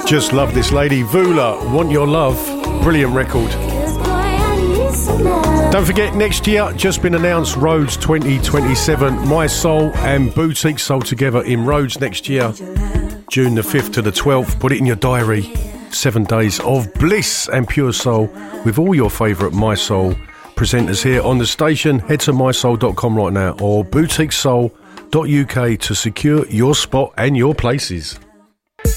Just love this lady, Vula, Want Your Love. Brilliant record. Don't forget, next year, just been announced, Rhodes 2027. My Soul and Boutique Soul together in Rhodes next year, June the 5th to the 12th. Put it in your diary. 7 days of bliss and pure soul with all your favourite My Soul presenters here on the station. Head to mysoul.com right now or boutiquesoul.uk to secure your spot and your places.